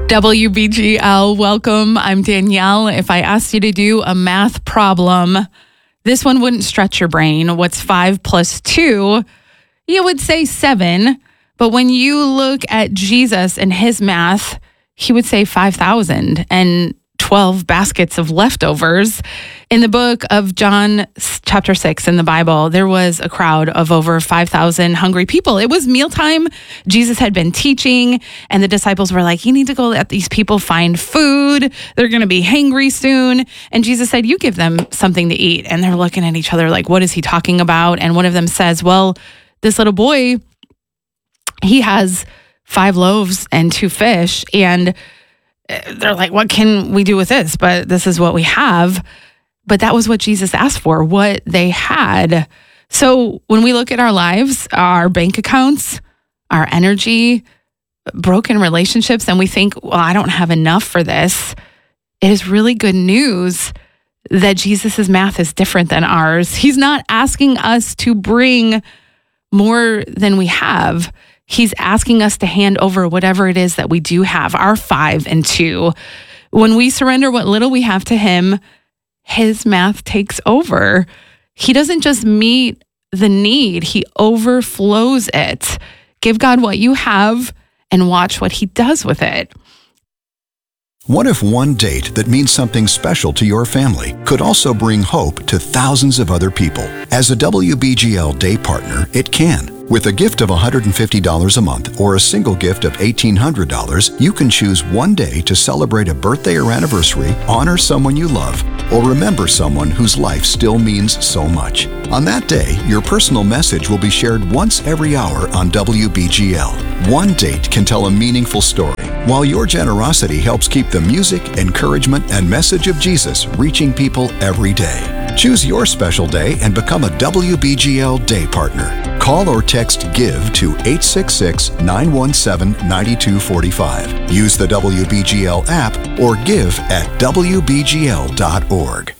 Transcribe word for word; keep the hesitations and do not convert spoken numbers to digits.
W B G L, welcome. I'm Danielle. If I asked you to do a math problem, this one wouldn't stretch your brain. What's five plus two? You would say seven. But when you look at Jesus and his math, he would say five thousand and twelve baskets of leftovers. In the book of John, chapter six in the Bible, there was a crowd of over five thousand hungry people. It was mealtime. Jesus had been teaching, and the disciples were like, you need to go let these people find food. They're going to be hangry soon. And Jesus said, you give them something to eat. And they're looking at each other like, what is he talking about? And one of them says, well, this little boy, he has five loaves and two fish. And they're like, what can we do with this? But this is what we have. But that was what Jesus asked for, what they had. So when we look at our lives, our bank accounts, our energy, broken relationships, and we think, well, I don't have enough for this, it is really good news that Jesus's math is different than ours. He's not asking us to bring more than we have. He's asking us to hand over whatever it is that we do have, our five and two. When we surrender what little we have to him, his math takes over. He doesn't just meet the need, he overflows it. Give God what you have and watch what he does with it. What if one date that means something special to your family could also bring hope to thousands of other people? As a W B G L day partner, it can. With a gift of one hundred fifty dollars a month or a single gift of eighteen hundred dollars, you can choose one day to celebrate a birthday or anniversary, honor someone you love, or remember someone whose life still means so much. On that day, your personal message will be shared once every hour on W B G L. One date can tell a meaningful story, while your generosity helps keep the music, encouragement, and message of Jesus reaching people every day. Choose your special day and become a W B G L day partner. Call or text GIVE to eight six six, nine one seven, nine two four five. Use the W B G L app or give at W B G L dot org.